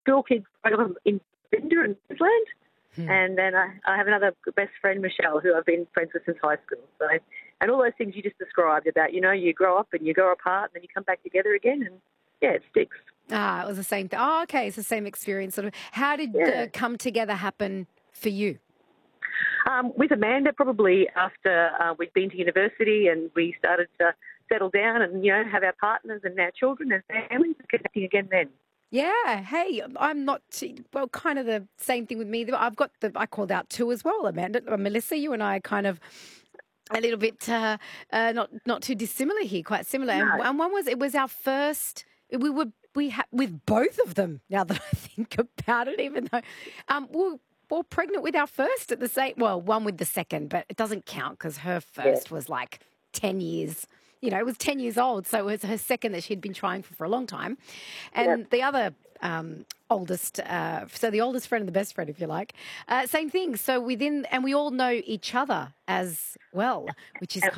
school kids in Binder and Queensland. And then I have another best friend, Michelle, who I've been friends with since high school. So, and all those things you just described about, you grow up and you go apart and then you come back together again, and it sticks. It was the same thing. Oh, okay, it's the same experience. Sort of. How did the come together happen for you? With Amanda, probably after we'd been to university and we started to settle down and, have our partners and our children and families, connecting again then. Yeah. Hey, I'm not, kind of the same thing with me. I called out two as well, Amanda. Melissa, you and I are kind of a little bit not too dissimilar here, quite similar. No. And it was our first, with both of them, now that I think about it, even though we were pregnant with our first at the same, one with the second, but it doesn't count because her first was like 10 years. It was 10 years old, so it was her second that she'd been trying for a long time. And the other oldest, so the oldest friend and the best friend, if you like, same thing. So and we all know each other as well, which is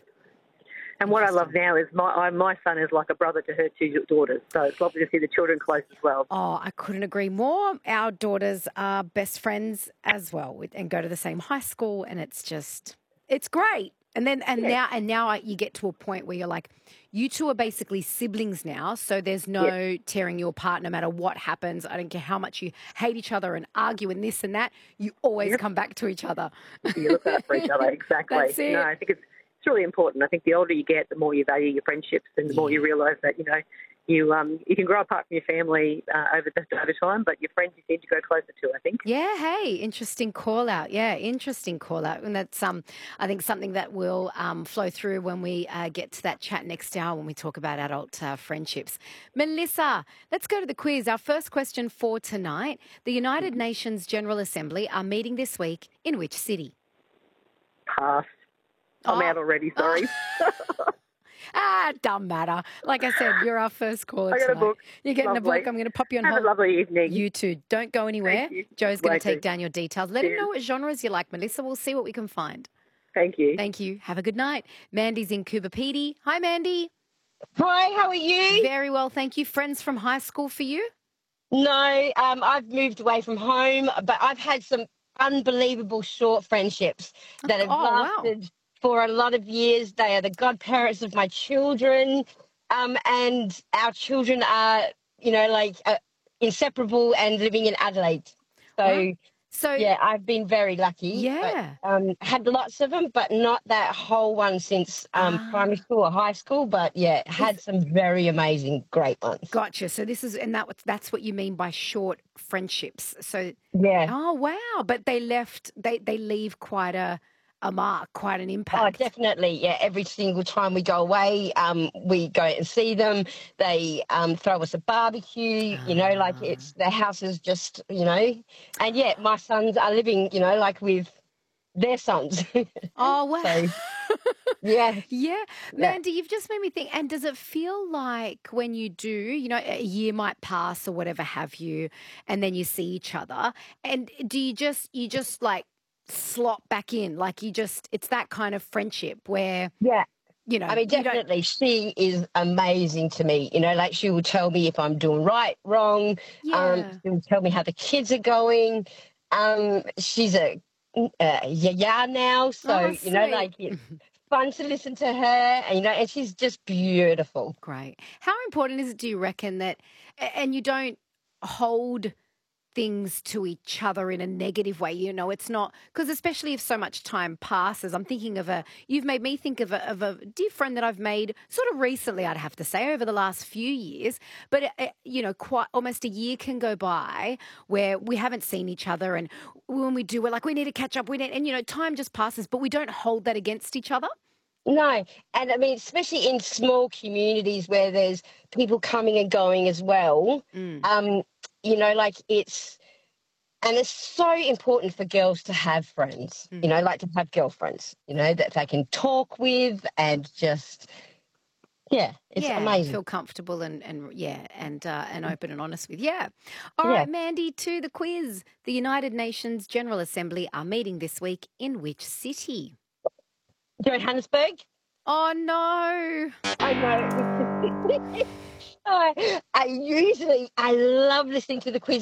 And what I love now is my son is like a brother to her two daughters, so it's lovely to see the children close as well. Oh, I couldn't agree more. Our daughters are best friends as well and go to the same high school, and it's great. And now you get to a point where you're like, you two are basically siblings now, so there's no tearing you apart no matter what happens. I don't care how much you hate each other and argue and this and that. You always come back to each other. You look out for each other, exactly. That's it. No, I think it's really important. I think the older you get, the more you value your friendships and the more you realise that, you can grow apart from your family over time, but your friends you seem to go closer to, I think. Yeah, hey, interesting call out. Yeah, interesting call out. And that's, I think, something that will flow through when we get to that chat next hour when we talk about adult friendships. Melissa, let's go to the quiz. Our first question for tonight. The United Nations General Assembly are meeting this week in which city? Pass. I'm out already, sorry. Doesn't matter. Like I said, you're our first caller I got tonight. a book. You're getting Lovely. a book. I'm going to pop you on hold. Have a lovely evening. You too. Don't go anywhere. Joe's going to take down your details. Let him Cheers. know what genres you like, Melissa. We'll see what we can find. Thank you. Thank you. Have a good night. Mandy's in Coober Pedy. Hi, Mandy. Hi, how are you? Very well, thank you. Friends from high school for you? No, I've moved away from home, but I've had some unbelievable short friendships that have lasted for a lot of years. They are the godparents of my children, and our children are, inseparable and living in Adelaide. So yeah, I've been very lucky. Yeah. But, had lots of them, but not that whole one since primary school or high school. But yeah, had some very amazing, great ones. Gotcha. So that's what you mean by short friendships. So yeah. Oh wow! But they leave quite a mark, quite an impact. Oh, definitely. Yeah, every single time we go away, we go and see them. They throw us a barbecue, it's the house is just, and yet my sons are living, with their sons. Oh, wow. So, yeah. Yeah. Mandy, you've just made me think, and does it feel like when you do, a year might pass or whatever have you, and then you see each other, and do you just like slot back in, like it's that kind of friendship where definitely she is amazing to me, she will tell me if I'm doing right, wrong, she will tell me how the kids are going. She's a yaya now, so it's fun to listen to her, and she's just beautiful. Great. How important is it, do you reckon, that and you don't hold things to each other in a negative way, it's not, because especially if so much time passes, I'm thinking you've made me think of a dear friend that I've made sort of recently, I'd have to say, over the last few years, but quite almost a year can go by where we haven't seen each other, and when we do, we're like, we need to catch up, and time just passes, but we don't hold that against each other. No, and I mean, especially in small communities where there's people coming and going as well, it's so important for girls to have friends, to have girlfriends, that they can talk with and just, it's amazing. Feel comfortable and open and honest with. Yeah. All right, Mandy, to the quiz. The United Nations General Assembly are meeting this week in which city? Johannesburg. Oh, no. I know. I love listening to the quiz.